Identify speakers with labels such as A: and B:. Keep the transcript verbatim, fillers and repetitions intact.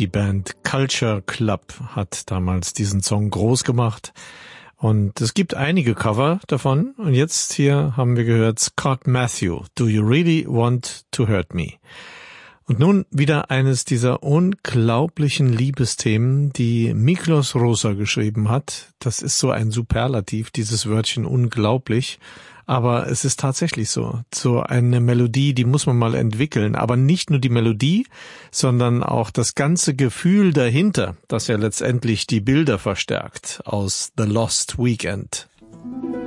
A: Band Culture Club hat damals diesen Song groß gemacht. Und es gibt einige Cover davon. Und jetzt hier haben wir gehört Scott Matthew, Do You Really Want to Hurt Me? Und nun wieder eines dieser unglaublichen Liebesthemen, die Miklos Rozsa geschrieben hat. Das ist so ein Superlativ, dieses Wörtchen unglaublich. Aber es ist tatsächlich so. So eine Melodie, die muss man mal entwickeln. Aber nicht nur die Melodie, sondern auch das ganze Gefühl dahinter, das ja letztendlich die Bilder verstärkt aus The Lost Weekend.